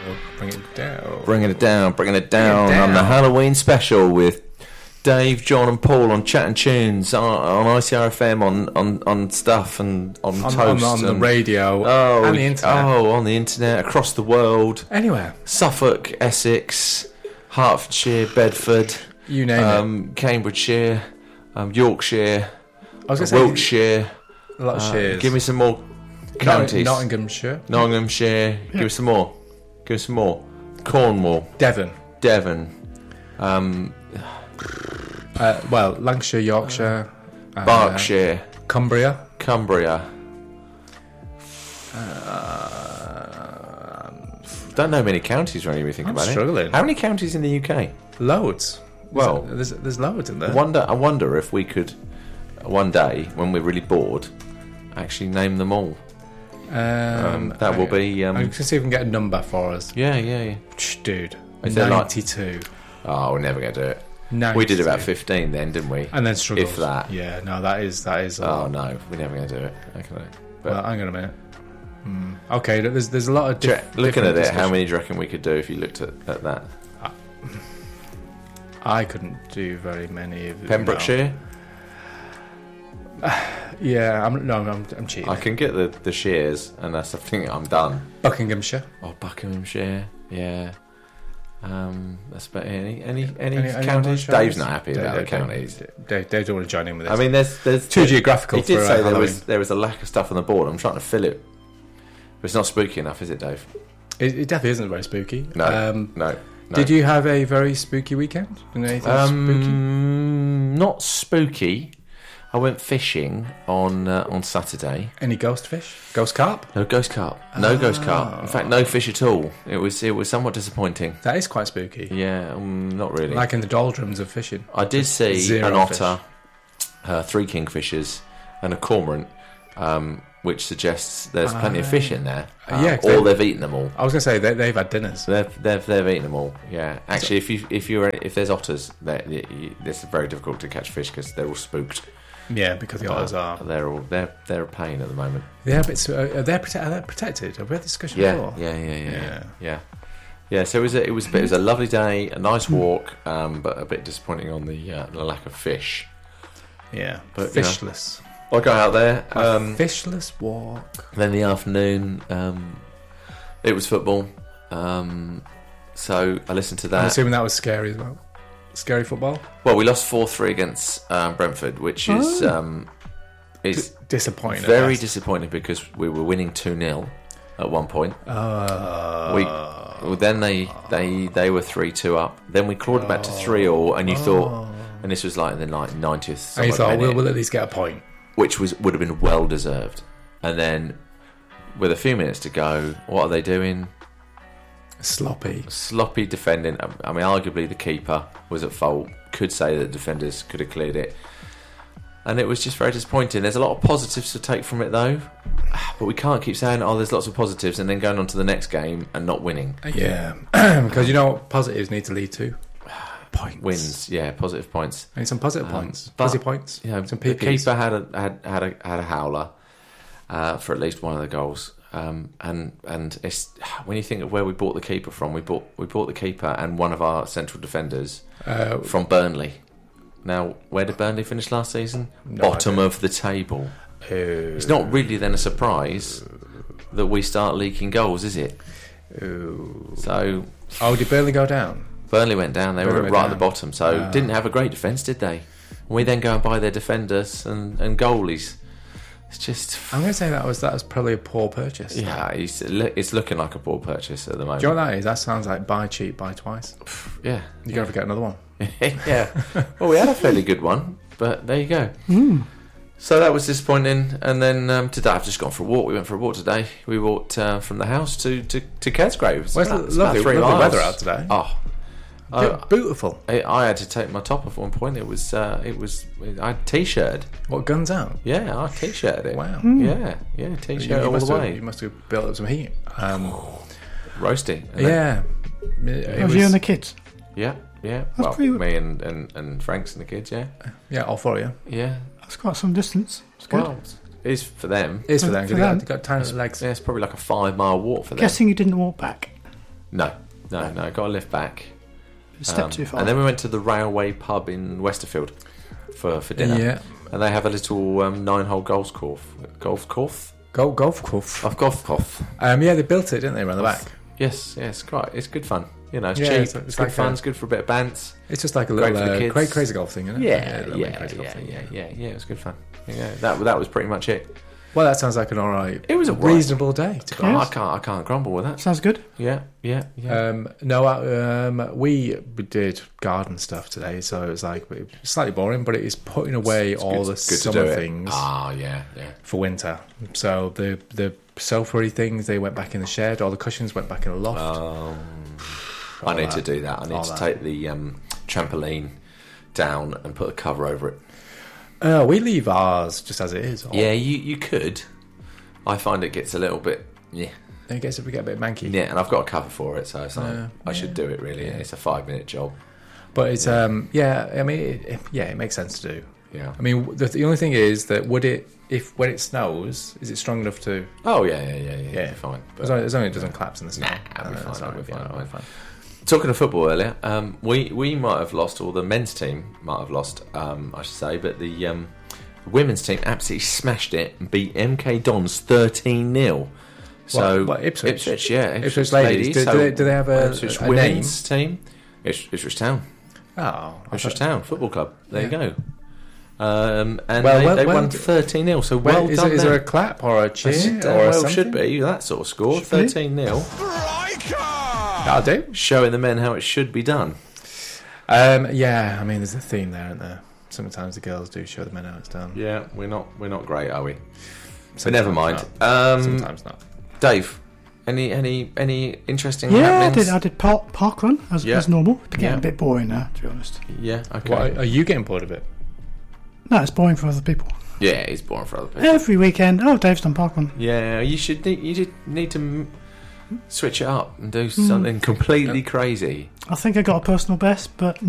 Bring it down. Bringing it down on the Halloween special with Dave, John, and Paul on Chat and Tunes on ICRFM on stuff and on Toast on the radio and the internet. Oh, on the internet across the world. Anywhere. Suffolk, Essex, Hertfordshire, Bedford, You name it. Cambridgeshire, Yorkshire, I was gonna Wiltshire. A lot of shares. Give me some more counties. Nottinghamshire. Nottinghamshire. Give us some more. Cornwall. Devon. Lancashire, Yorkshire. Berkshire. Cumbria. Don't know many counties when you think about struggling. it. How many counties in the UK? Loads. Well, there's loads in there. I wonder if we could, one day, when we're really bored, actually name them all. That will be... I can see if we can get a number for us. Yeah. Dude. Is there 92. Oh, we're never going to do it. 92. We did about 15 then, didn't we? And then struggled. If that. Yeah, no, that is Oh, no, we're never going to do it. Okay. Well, hang on a minute. Okay, there's a lot of looking at it, discussion. how many do you reckon we could do if you looked at that? I couldn't do very many of them. Pembrokeshire? No. Yeah, I'm cheating. I can get the shares, and that's the thing. I'm done. Buckinghamshire. Oh, Buckinghamshire, yeah. That's about any counties? counties. Dave's not happy about the counties. Dave don't want to join in with this. I mean, there's too geographical. He did for say Halloween. there was a lack of stuff on the board. I'm trying to fill it, but it's not spooky enough, is it, Dave? It definitely isn't very spooky. No. Did you have a very spooky weekend? Anything spooky? Not spooky. I went fishing on Saturday. Any ghost fish? Ghost carp? No ghost carp. Ghost carp. In fact, no fish at all. It was somewhat disappointing. That is quite spooky. Yeah, not really. Like in the doldrums of fishing. I did see Zero an otter, 3 kingfishers, and a cormorant, which suggests there's plenty of fish in there. Yeah, or they've eaten them all. I was going to say they've had dinners. They've eaten them all. Yeah, actually, if there's otters, it's very difficult to catch fish because they're all spooked. Yeah, because the otters are. They're a pain at the moment. Yeah, but are they protected? Have we had this discussion before? Yeah. So it was a lovely day, a nice walk, but a bit disappointing on the lack of fish. Yeah, but fishless. I got out there. Fishless walk. Then the afternoon, it was football. So I listened to that. I'm assuming that was scary as well. Scary football. Well, we lost 4-3 against Brentford, which is disappointing. Very disappointing because we were winning 2-0 at one point. Then they were 3-2 up. Then we clawed it back to 3-3, and you thought, and this was like in the 90th. And you thought we'll at least get a point, which would have been well deserved. And then, with a few minutes to go, what are they doing? Sloppy defending. I mean, arguably the keeper was at fault. Could say that the defenders could have cleared it. And it was just very disappointing. There's a lot of positives to take from it, though. But we can't keep saying, there's lots of positives, and then going on to the next game and not winning. Yeah. Because you know what positives need to lead to? Points. Wins, yeah, positive points. I need some positive points. Fuzzy points. Yeah, some the PPs. keeper had a howler for at least one of the goals. And it's, when you think of where we bought the keeper from, we bought the keeper and one of our central defenders from Burnley. Now, where did Burnley finish last season? Bottom of the table. It's not really then a surprise that we start leaking goals, is it? So, did Burnley go down? Burnley went down. They were right at the bottom, so didn't have a great defence, did they? We then go and buy their defenders and goalies. It's just... I'm going to say that was probably a poor purchase. Yeah, it's looking like a poor purchase at the moment. Do you know what that is? That sounds like buy cheap, buy twice. Yeah. You're going to get another one. Yeah. Well, we had a fairly good one, but there you go. So that was disappointing. And then today I've just gone for a walk. We went for a walk today. We walked from the house to Kedsgrove. Well, it's lovely weather out today. Beautiful. I had to take my top off at one point. It was I t-shirted. What, guns out? Yeah, I t-shirted it. Wow. Yeah, t-shirt all the way. You must have built up some heat. Roasting. Yeah. Was you and the kids? Yeah. That's me and Frank's and the kids. Yeah, all four of you. Yeah. That's quite some distance. It's good. Well, it is for them. It is for them. For them. They've got tiny legs. Yeah, it's probably like a 5-mile walk for them. Guessing you didn't walk back. No. Got to lift back. A step too far. And then we went to the Railway Pub in Westerfield for dinner. Yeah. And they have a little 9-hole golf course. Golf course? Golf course. Golf course. Yeah, they built it, didn't they, around the back? Yes, it's great. It's good fun. You know, it's Yeah, cheap. it's It's, like good fun. a- It's good for a bit of bants. It's just like a Great little for the kids. crazy golf thing, isn't it? Yeah. Crazy golf thing, It was good fun. Yeah, that was pretty much it. Well, that sounds like an alright, It was a right- reasonable day. To go. Yes. I can't grumble with that. Sounds good. Yeah. We did garden stuff today, so it was like slightly boring, but it is putting away all the Good to summer do it. things Yeah. for winter. So the sofa-y things, they went back in the shed. All the cushions went back in the loft. I need to do that. I need All to that. take the trampoline down and put a cover over it. We leave ours just as it is. Yeah, you could. I find it gets a little bit. Yeah. I guess if we get a bit manky. Yeah, and I've got a cover for it, so it's like, I should do it really. It's a 5-minute job. But it's I mean, it makes sense to do. Yeah. I mean, the only thing is that when it snows, is it strong enough to? Oh yeah. Fine. As long as it doesn't collapse in the snow. I'll be that's fine. all right, yeah, I'll be fine. Talking of football earlier, we might have lost, or the men's team might have lost, I should say, but the women's team absolutely smashed it and beat MK Dons 13-0. So What, Ipswich? Yeah, Ipswich ladies. Do they have a Ipswich a women's team? Ipswich Town. Oh, Ipswich Town Football Club. There you go. And Well, they well, won 13-0. So well is done. there a them. clap or a cheer or Well, something? should be that sort of score. Should be. 13-0, That'll do. showing the men how it should be done. Yeah, I mean, there's a theme there, isn't there? Sometimes the girls do show the men how it's done. Yeah, we're not great, are we? But Sometimes never mind. not. Sometimes not. Dave, any interesting Yeah, happenings? I did park run as normal. It's getting Yeah. a bit boring now, to be honest. Yeah, okay. What, are you getting bored of it? No, it's boring for other people. Yeah, it's boring for other people. Every weekend, Dave's done park run. Yeah, you did need to switch it up and do something completely crazy. I think I got a personal best, but